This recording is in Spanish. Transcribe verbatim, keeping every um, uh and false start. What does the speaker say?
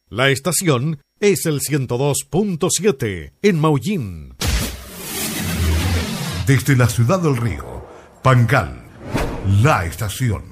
La estación es el ciento dos punto siete en Maullín. Desde la ciudad del río, Pangal, la estación.